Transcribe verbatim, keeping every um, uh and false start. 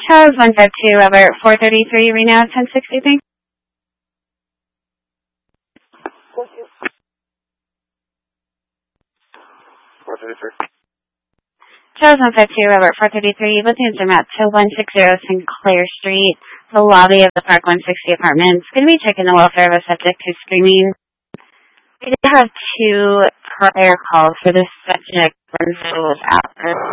Charles one five two, Robert four thirty-three, Reno ten sixty-three. four thirty-three. Charles one five two, Robert four thirty-three, with the answer map to one sixty Sinclair Street, the lobby of the Park one sixty apartments. Going to be checking the welfare of a subject who's screaming. We did have two prior calls for this subject. One was out